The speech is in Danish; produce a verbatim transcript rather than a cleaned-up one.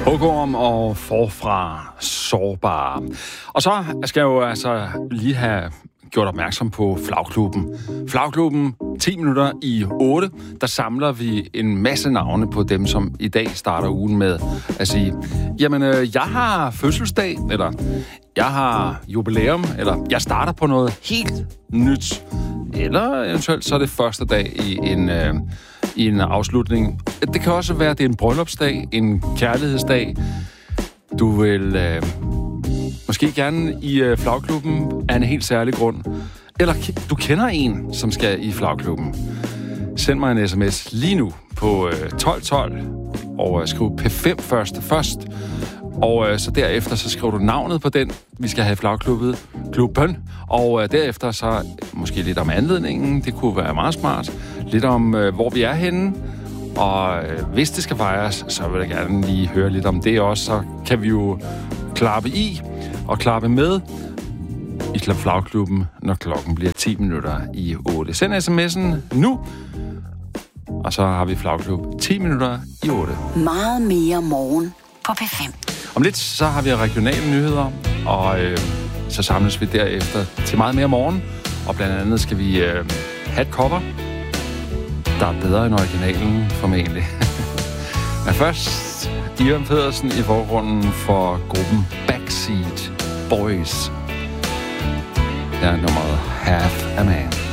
Hugorm og Forfra Sårbare. Og så skal jeg jo altså lige have gjort opmærksom på Flagklubben. Flagklubben, ti minutter i otte, der samler vi en masse navne på dem, som i dag starter ugen med at sige, jamen, øh, jeg har fødselsdag, eller jeg har jubilæum, eller jeg starter på noget helt nyt. Eller eventuelt så er det første dag i en, øh, i en afslutning. Det kan også være, at det er en bryllupsdag, en kærlighedsdag. Du vil øh, måske gerne i øh, Flagklubben af en helt særlig grund. Eller du kender en, som skal i Flagklubben. Send mig en sms lige nu på øh, tolv tolv og øh, skriv P fem først først. Og øh, så derefter så skriver du navnet på den, vi skal have i Flagklubben. Klubben. Og øh, derefter så måske lidt om anledningen. Det kunne være meget smart. Lidt om, øh, hvor vi er henne. Og øh, hvis det skal fejres, så vil jeg gerne lige høre lidt om det også. Så kan vi jo klappe i og klappe med i Flagklubben, når klokken bliver ti minutter i otte. Send sms'en nu, og så har vi Flagklub ti minutter i otte. Meget mere morgen på P fem. Om lidt, så har vi regionale nyheder, og øh, så samles vi derefter til meget mere morgen. Og blandt andet skal vi øh, have et cover, der er bedre end originalen, formentlig. Men først, Ivan Pedersen i forgrunden for gruppen Backseat Boys. Her er nummeret Half a Man.